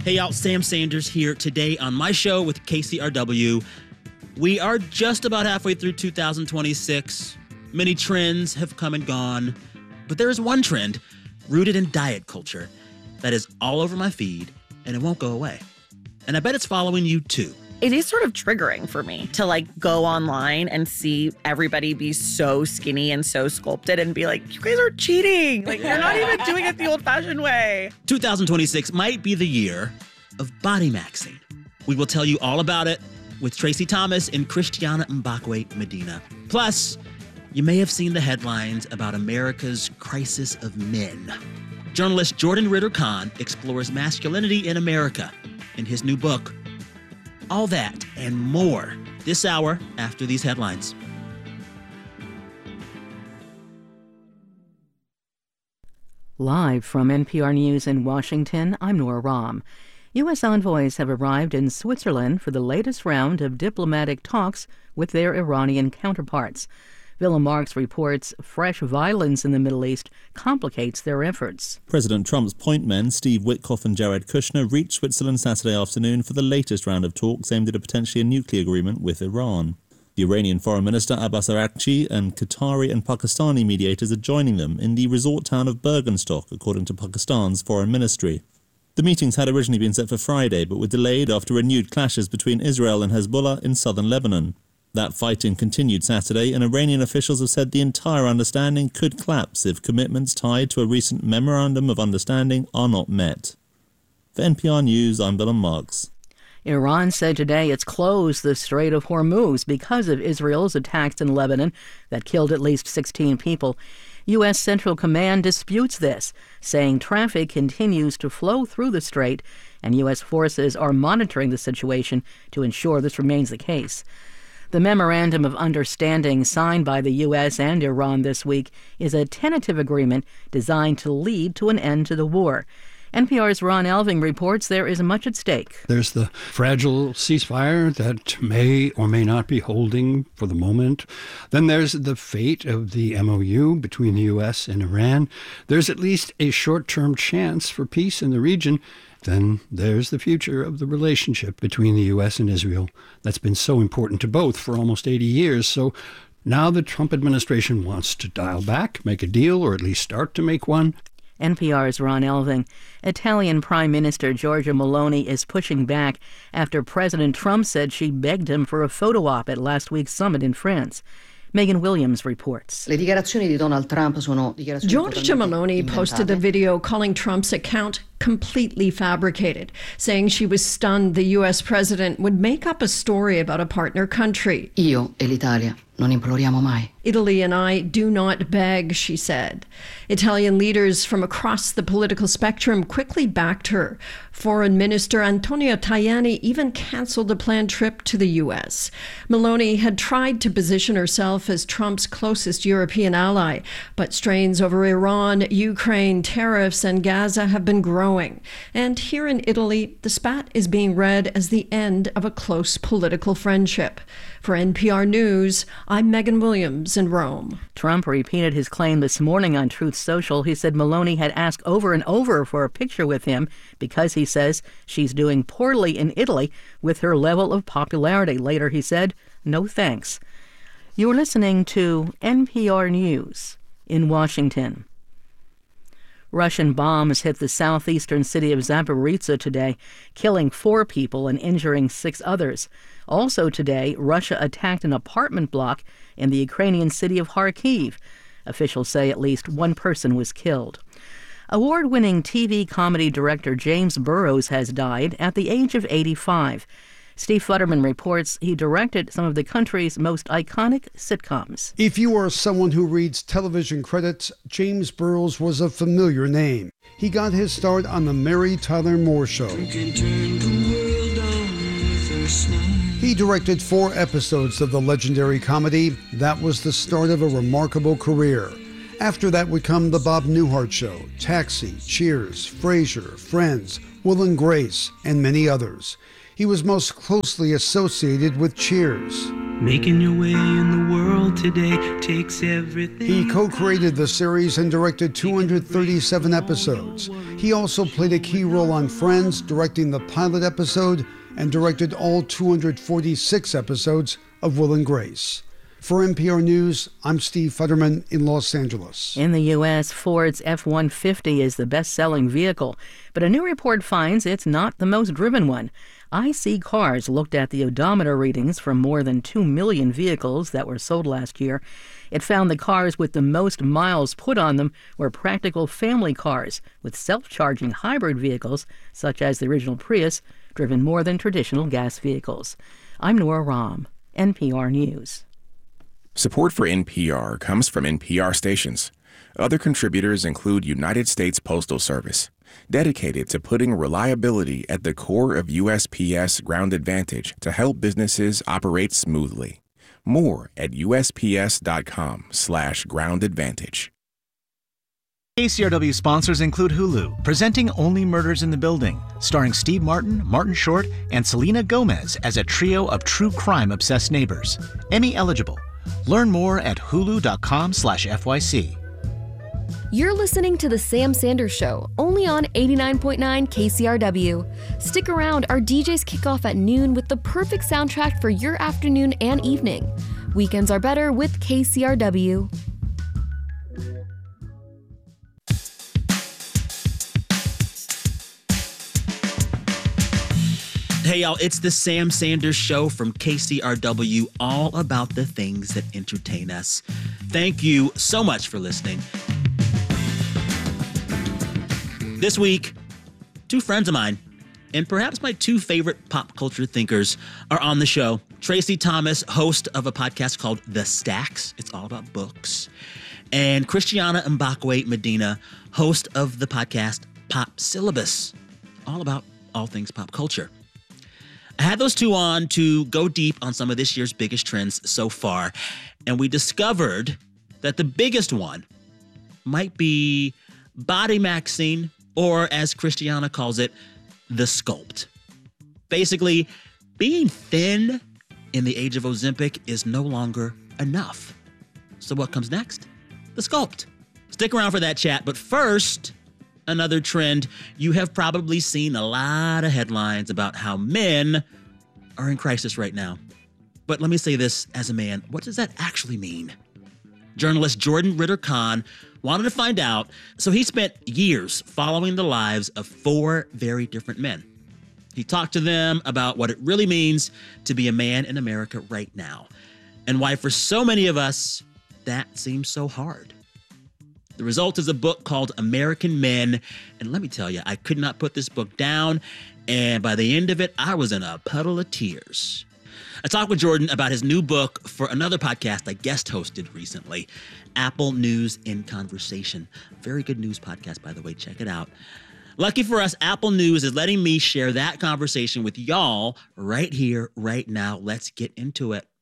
Hey y'all, Sam Sanders here today on my show with KCRW. We are just about halfway through 2026. Many trends have come and gone, but there is one trend rooted in diet culture that is all over my feed, and it won't go away. And I bet it's following you too. It is sort of triggering for me to go online and see everybody be so skinny and so sculpted and be like, you guys are cheating. You're not even doing it the old-fashioned way. 2026 might be the year of body maxing. We will tell you all about it with Tracy Thomas and Christiana Mbakwe Medina. Plus, you may have seen the headlines about America's crisis of men. Journalist Jordan Ritter-Kahn explores masculinity in America in his new book. All that and more this hour after these headlines. Live from NPR News in Washington, I'm Nora Rahm. U.S. envoys have arrived in Switzerland for the latest round of diplomatic talks with their Iranian counterparts. Willem Marks reports fresh violence in the Middle East complicates their efforts. President Trump's point men, Steve Witkoff and Jared Kushner, reached Switzerland Saturday afternoon for the latest round of talks aimed at a potentially nuclear agreement with Iran. The Iranian Foreign Minister Abbas Araghchi and Qatari and Pakistani mediators are joining them in the resort town of Bergenstock, according to Pakistan's foreign ministry. The meetings had originally been set for Friday, but were delayed after renewed clashes between Israel and Hezbollah in southern Lebanon. That fighting continued Saturday, and Iranian officials have said the entire understanding could collapse if commitments tied to a recent memorandum of understanding are not met. For NPR News, I'm Willem Marks. Iran said today it's closed the Strait of Hormuz because of Israel's attacks in Lebanon that killed at least 16 people. U.S. Central Command disputes this, saying traffic continues to flow through the strait, and U.S. forces are monitoring the situation to ensure this remains the case. The Memorandum of Understanding signed by the U.S. and Iran this week is a tentative agreement designed to lead to an end to the war. NPR's Ron Elving reports there is much at stake. There's the fragile ceasefire that may or may not be holding for the moment. Then there's the fate of the MOU between the U.S. and Iran. There's at least a short-term chance for peace in the region. Then there's the future of the relationship between the U.S. and Israel that's been so important to both for almost 80 years. So now the Trump administration wants to dial back, make a deal, or at least start to make one. NPR's Ron Elving. Italian Prime Minister Giorgia Meloni is pushing back after President Trump said she begged him for a photo op at last week's summit in France. Megan Williams reports. Giorgia Meloni posted a video calling Trump's account completely fabricated, saying she was stunned the U.S. president would make up a story about a partner country. Io e l'Italia non imploriamo mai. Italy and I do not beg, she said. Italian leaders from across the political spectrum quickly backed her. Foreign Minister Antonio Tajani even canceled a planned trip to the U.S. Meloni had tried to position herself as Trump's closest European ally, but strains over Iran, Ukraine, tariffs, and Gaza have been growing. And here in Italy, the spat is being read as the end of a close political friendship. For NPR News, I'm Megan Williams in Rome. Trump repeated his claim this morning on Truth Social. He said Meloni had asked over and over for a picture with him because he says she's doing poorly in Italy with her level of popularity. Later he said, no thanks. You're listening to NPR News in Washington. Russian bombs hit the southeastern city of Zaporizhzhia today, killing 4 people and injuring 6 others. Also today, Russia attacked an apartment block in the Ukrainian city of Kharkiv. Officials say at least 1 person was killed. Award-winning TV comedy director James Burrows has died at the age of 85. Steve Futterman reports he directed some of the country's most iconic sitcoms. If you are someone who reads television credits, James Burrows was a familiar name. He got his start on The Mary Tyler Moore Show. He directed 4 episodes of the legendary comedy. That was the start of a remarkable career. After that would come The Bob Newhart Show, Taxi, Cheers, Frasier, Friends, Will and Grace, and many others. He was most closely associated with Cheers. Making your way in the world today takes everything. He co-created the series and directed 237 episodes. He also played a key role on Friends, directing the pilot episode, and directed all 246 episodes of Will and Grace. For NPR News, I'm Steve Futterman in Los Angeles. In the U.S., Ford's F-150 is the best-selling vehicle, but a new report finds it's not the most driven one. IC Cars looked at the odometer readings from more than 2 million vehicles that were sold last year. It found the cars with the most miles put on them were practical family cars with self-charging hybrid vehicles, such as the original Prius, driven more than traditional gas vehicles. I'm Nora Rahm, NPR News. Support for NPR comes from NPR stations. Other contributors include United States Postal Service, dedicated to putting reliability at the core of USPS Ground Advantage to help businesses operate smoothly. More at USPS.com/Ground Advantage. KCRW sponsors include Hulu, presenting Only Murders in the Building, starring Steve Martin, Martin Short, and Selena Gomez as a trio of true crime-obsessed neighbors. Emmy eligible. Learn more at hulu.com/FYC. You're listening to The Sam Sanders Show, only on 89.9 KCRW. Stick around, our DJs kick off at noon with the perfect soundtrack for your afternoon and evening. Weekends are better with KCRW. Hey, y'all, it's the Sam Sanders Show from KCRW, all about the things that entertain us. Thank you so much for listening. This week, two friends of mine, and perhaps my two favorite pop culture thinkers, are on the show. Tracy Thomas, host of a podcast called The Stacks. It's all about books. And Christiana Mbakwe Medina, host of the podcast Pop Syllabus, all about all things pop culture. I had those two on to go deep on some of this year's biggest trends so far, and we discovered that the biggest one might be body maxing, or as Christiana calls it, the sculpt. Basically, being thin in the age of Ozempic is no longer enough. So what comes next? The sculpt. Stick around for that chat, but first, another trend. You have probably seen a lot of headlines about how men are in crisis right now. But let me say this as a man, what does that actually mean? Journalist Jordan Ritter-Kahn wanted to find out, so he spent years following the lives of 4 very different men. He talked to them about what it really means to be a man in America right now, and why for so many of us, that seems so hard. The result is a book called American Men, and let me tell you, I could not put this book down, and by the end of it, I was in a puddle of tears. I talked with Jordan about his new book for another podcast I guest hosted recently, Apple News in Conversation. Very good news podcast, by the way. Check it out. Lucky for us, Apple News is letting me share that conversation with y'all right here, right now. Let's get into it.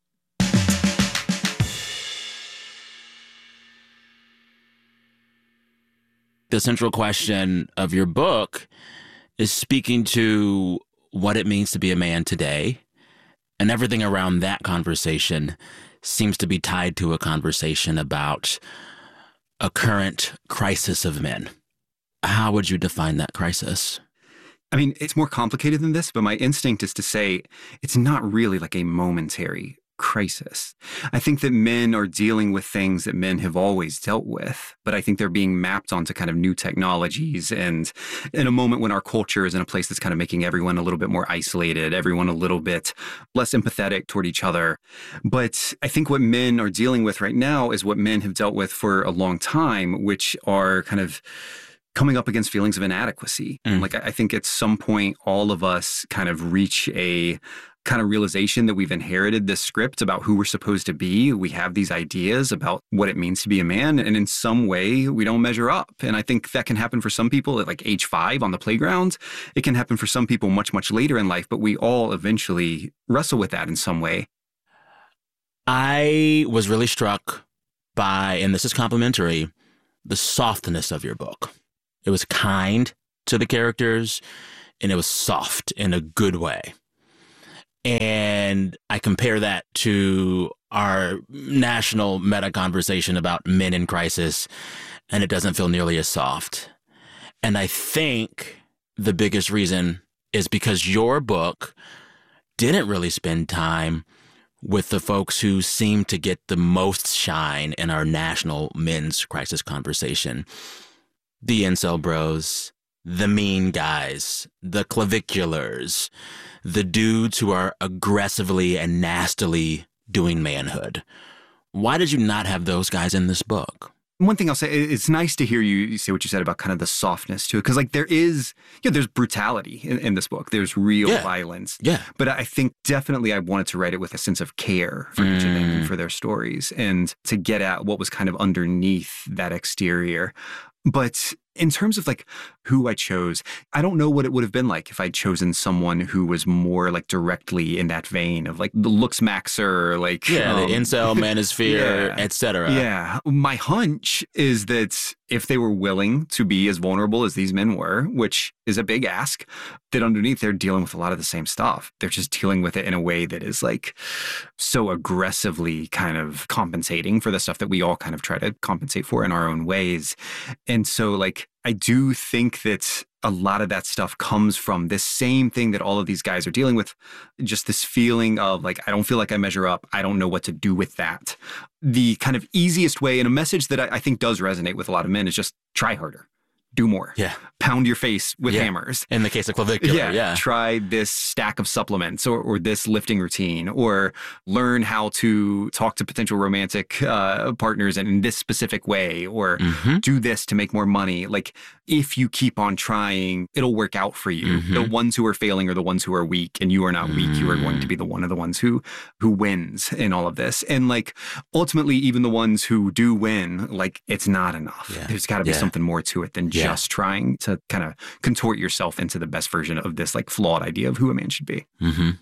The central question of your book is speaking to what it means to be a man today. And everything around that conversation seems to be tied to a conversation about a current crisis of men. How would you define that crisis? I mean, it's more complicated than this, but my instinct is to say it's not really like a momentary crisis. I think that men are dealing with things that men have always dealt with, but I think they're being mapped onto kind of new technologies, and in a moment when our culture is in a place that's kind of making everyone a little bit more isolated, everyone a little bit less empathetic toward each other. But I think what men are dealing with right now is what men have dealt with for a long time, which are kind of coming up against feelings of inadequacy. Like, I think at some point, all of us kind of reach a kind of realization that we've inherited this script about who we're supposed to be. We have these ideas about what it means to be a man, and in some way we don't measure up. And I think that can happen for some people at like age 5 on the playground. It can happen for some people much, much later in life, but we all eventually wrestle with that in some way. I was really struck by, and this is complimentary, the softness of your book. It was kind to the characters, and it was soft in a good way. And I compare that to our national meta conversation about men in crisis, and it doesn't feel nearly as soft. And I think the biggest reason is because your book didn't really spend time with the folks who seem to get the most shine in our national men's crisis conversation. The incel bros, the mean guys, the claviculars, the dudes who are aggressively and nastily doing manhood. Why did you not have those guys in this book? One thing I'll say, it's nice to hear you say what you said about kind of the softness to it. Because like there is, there's brutality in this book. There's real violence. Yeah. But I think definitely I wanted to write it with a sense of care for each of them and for their stories and to get at what was kind of underneath that exterior. But in terms of like who I chose, I don't know what it would have been like if I'd chosen someone who was more like directly in that vein of like the looks maxer, like the incel manosphere, etc. Yeah. My hunch is that if they were willing to be as vulnerable as these men were, which is a big ask, that underneath they're dealing with a lot of the same stuff. They're just dealing with it in a way that is like so aggressively kind of compensating for the stuff that we all kind of try to compensate for in our own ways. And so like, I do think that a lot of that stuff comes from this same thing that all of these guys are dealing with, just this feeling of like, I don't feel like I measure up. I don't know what to do with that. The kind of easiest way, and a message that I think does resonate with a lot of men, is just try harder. Do more. Yeah. Pound your face with hammers. In the case of clavicular, Try this stack of supplements or this lifting routine, or learn how to talk to potential romantic partners in this specific way, or do this to make more money. Like, if you keep on trying, it'll work out for you. The ones who are failing are the ones who are weak, and you are not weak. You are going to be one of the ones who wins in all of this. And like, ultimately, even the ones who do win, like, it's not enough. Yeah. There's got to be something more to it than just trying to kind of contort yourself into the best version of this like flawed idea of who a man should be.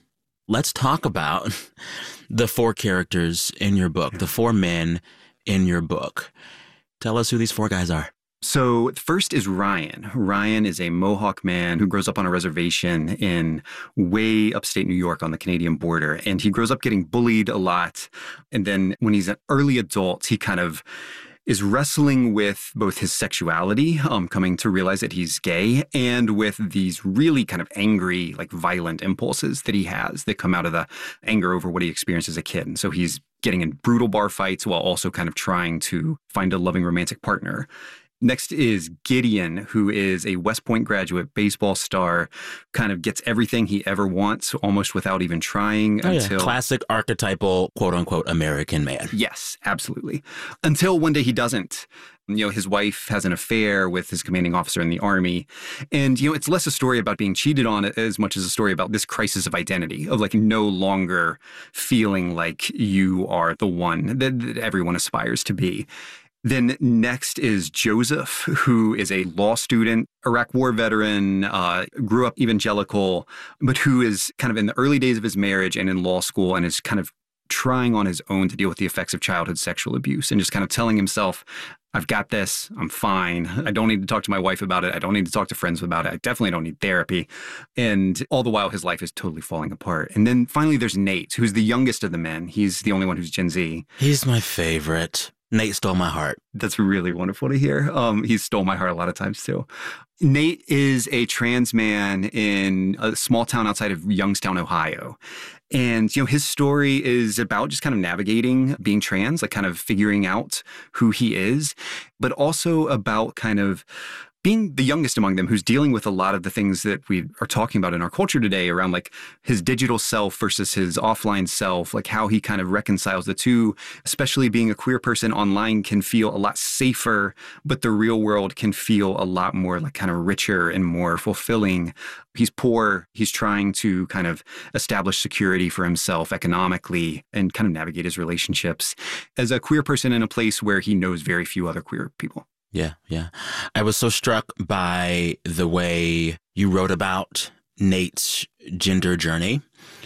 Let's talk about the 4 characters in your book, the 4 men in your book. Tell us who these 4 guys are. So first is Ryan. Ryan is a Mohawk man who grows up on a reservation in way upstate New York on the Canadian border. And he grows up getting bullied a lot. And then when he's an early adult, he kind of is wrestling with both his sexuality, coming to realize that he's gay, and with these really kind of angry, like violent impulses that he has that come out of the anger over what he experienced as a kid. And so he's getting in brutal bar fights while also kind of trying to find a loving romantic partner. Next is Gideon, who is a West Point graduate, baseball star, kind of gets everything he ever wants almost without even trying. Classic archetypal, quote unquote, American man. Yes, absolutely. Until one day he doesn't. His wife has an affair with his commanding officer in the Army. And, it's less a story about being cheated on as much as a story about this crisis of identity, of like no longer feeling like you are the one that everyone aspires to be. Then next is Joseph, who is a law student, Iraq War veteran, grew up evangelical, but who is kind of in the early days of his marriage and in law school and is kind of trying on his own to deal with the effects of childhood sexual abuse and just kind of telling himself, I've got this. I'm fine. I don't need to talk to my wife about it. I don't need to talk to friends about it. I definitely don't need therapy. And all the while, his life is totally falling apart. And then finally, there's Nate, who's the youngest of the men. He's the only one who's Gen Z. He's my favorite. Nate stole my heart. That's really wonderful to hear. He stole my heart a lot of times, too. Nate is a trans man in a small town outside of Youngstown, Ohio. And, his story is about just kind of navigating being trans, like kind of figuring out who he is, but also about kind of being the youngest among them, who's dealing with a lot of the things that we are talking about in our culture today around like his digital self versus his offline self, like how he kind of reconciles the two, especially being a queer person online can feel a lot safer, but the real world can feel a lot more like kind of richer and more fulfilling. He's poor. He's trying to kind of establish security for himself economically and kind of navigate his relationships as a queer person in a place where he knows very few other queer people. Yeah. I was so struck by the way you wrote about Nate's gender journey.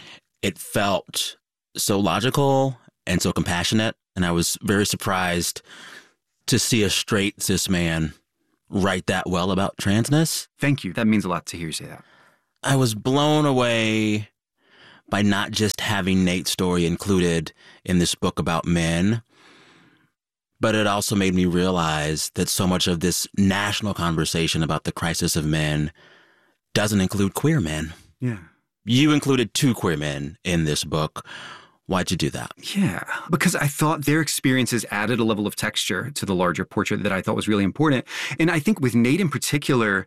It felt so logical and so compassionate. And I was very surprised to see a straight cis man write that well about transness. Thank you. That means a lot to hear you say that. I was blown away by not just having Nate's story included in this book about men, but it also made me realize that so much of this national conversation about the crisis of men doesn't include queer men. Yeah. You included 2 queer men in this book. Why'd you do that? Yeah, because I thought their experiences added a level of texture to the larger portrait that I thought was really important. And I think with Nate in particular,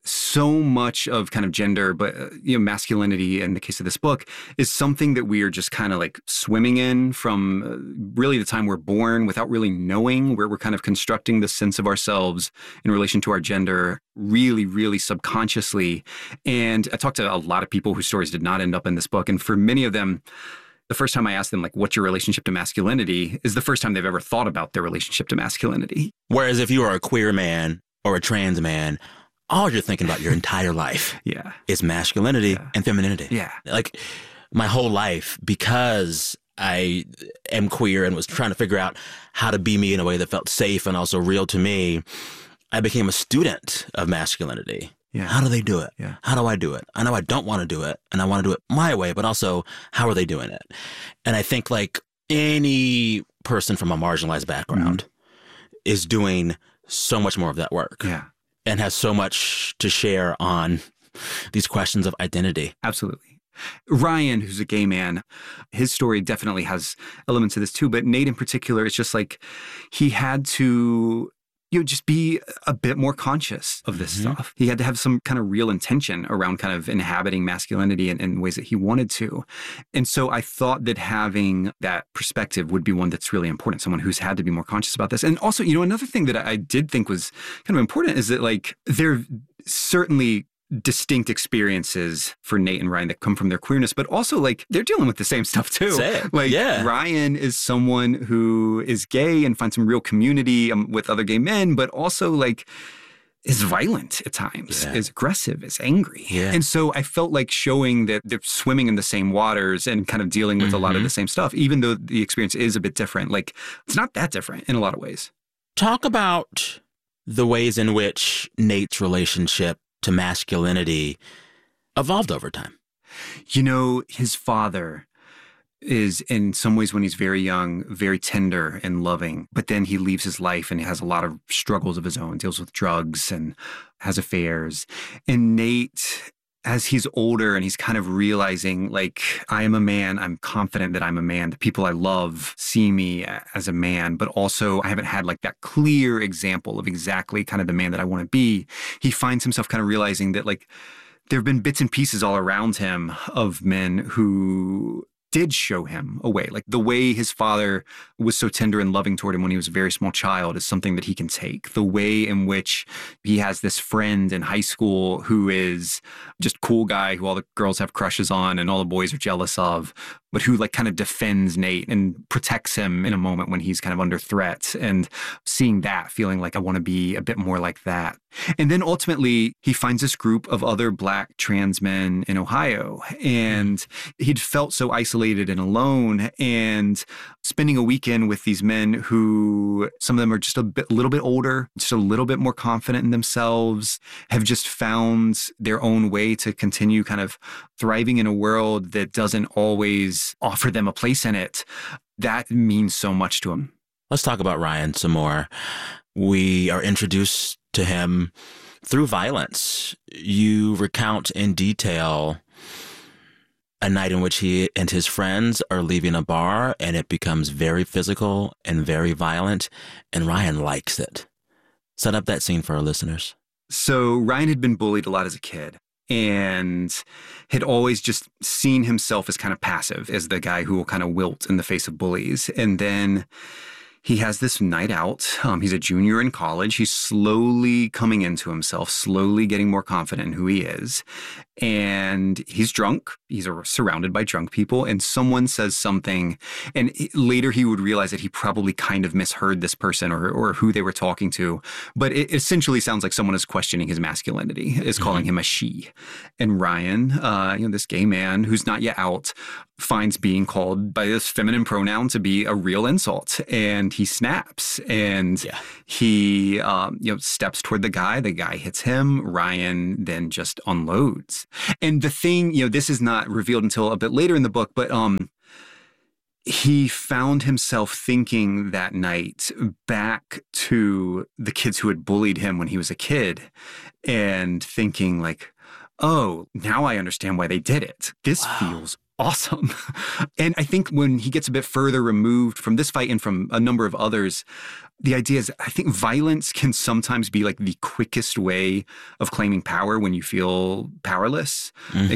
so much of kind of gender, but masculinity in the case of this book is something that we are just kind of like swimming in from really the time we're born without really knowing, where we're kind of constructing the sense of ourselves in relation to our gender really, really subconsciously. And I talked to a lot of people whose stories did not end up in this book. And for many of them, the first time I asked them, like, what's your relationship to masculinity is the first time they've ever thought about their relationship to masculinity. Whereas if you are a queer man or a trans man, all you're thinking about your entire life is masculinity and femininity. Yeah. Like my whole life, because I am queer and was trying to figure out how to be me in a way that felt safe and also real to me, I became a student of masculinity. Yeah. How do they do it? Yeah. How do I do it? I know I don't want to do it, and I want to do it my way, but also, how are they doing it? And I think like any person from a marginalized background is doing so much more of that work. Yeah. And has so much to share on these questions of identity. Absolutely. Ryan, who's a gay man, his story definitely has elements of this too. But Nate in particular, it's just like he had to just be a bit more conscious of this stuff. He had to have some kind of real intention around kind of inhabiting masculinity in ways that he wanted to. And so I thought that having that perspective would be one that's really important, someone who's had to be more conscious about this. And also, another thing that I did think was kind of important is that, like, there certainly distinct experiences for Nate and Ryan that come from their queerness, but also like they're dealing with the same stuff too. Like Ryan is someone who is gay and finds some real community with other gay men, but also like is violent at times, is aggressive, is angry. And so I felt like showing that they're swimming in the same waters and kind of dealing with a lot of the same stuff, even though the experience is a bit different. Like it's not that different in a lot of ways. Talk about the ways in which Nate's relationship to masculinity evolved over time. His father is in some ways, when he's very young, very tender and loving, but then he leaves his life and he has a lot of struggles of his own, deals with drugs and has affairs. And Nate, as he's older and he's kind of realizing, like, I am a man, I'm confident that I'm a man. The people I love see me as a man, but also I haven't had like that clear example of exactly kind of the man that I want to be. He finds himself kind of realizing that like there have been bits and pieces all around him of men who did show him a way. Like the way his father was so tender and loving toward him when he was a very small child is something that he can take. The way in which he has this friend in high school who is just cool guy who all the girls have crushes on and all the boys are jealous of, but who like kind of defends Nate and protects him in a moment when he's kind of under threat, and seeing that, feeling like I want to be a bit more like that. And then ultimately he finds this group of other Black trans men in Ohio, and he'd felt so isolated and alone, and spending a weekend with these men who, some of them are just a little bit older, just a little bit more confident in themselves, have just found their own way to continue kind of thriving in a world that doesn't always offer them a place in it. That means so much to him. Let's talk about Ryan some more. We are introduced to him through violence. You recount in detail a night in which he and his friends are leaving a bar, and it becomes very physical and very violent, and Ryan likes it. Set up that scene for our listeners. So Ryan had been bullied a lot as a kid and had always just seen himself as kind of passive, as the guy who will kind of wilt in the face of bullies. And then he has this night out. He's a junior in college. He's slowly coming into himself, slowly getting more confident in who he is. And he's drunk. He's surrounded by drunk people. And someone says something. And later he would realize that he probably kind of misheard this person or who they were talking to. But it essentially sounds like someone is questioning his masculinity, is calling him a she. And Ryan, this gay man who's not yet out, finds being called by this feminine pronoun to be a real insult. And and he snaps and he steps toward the guy hits him. Ryan then just unloads. And the thing, this is not revealed until a bit later in the book, but he found himself thinking that night back to the kids who had bullied him when he was a kid and thinking like, oh, now I understand why they did it. This feels awesome. And I think when he gets a bit further removed from this fight and from a number of others, the idea is, I think violence can sometimes be like the quickest way of claiming power when you feel powerless.